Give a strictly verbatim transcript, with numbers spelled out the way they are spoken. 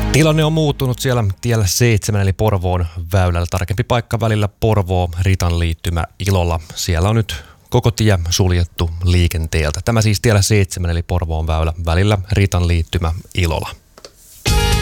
Tilanne on muuttunut siellä tiellä seitsemän eli Porvoon väylällä. Tarkempi paikka välillä Porvoo-Ritan liittymä Ilola. Siellä on nyt koko tie suljettu liikenteeltä. Tämä siis tiellä seitsemän eli Porvoon väylä välillä Ritan liittymä Ilola.